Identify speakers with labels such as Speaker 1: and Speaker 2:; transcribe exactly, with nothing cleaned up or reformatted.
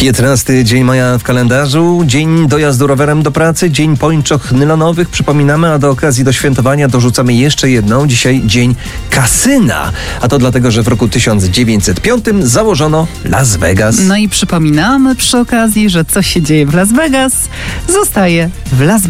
Speaker 1: piętnasty dzień maja w kalendarzu, dzień dojazdu rowerem do pracy, dzień pończoch nylonowych, przypominamy, a do okazji do świętowania dorzucamy jeszcze jedną, dzisiaj dzień kasyna. A to dlatego, że w roku tysiąc dziewięćset piątym założono Las Vegas.
Speaker 2: No i przypominamy przy okazji, że co się dzieje w Las Vegas, zostaje w Las Vegas.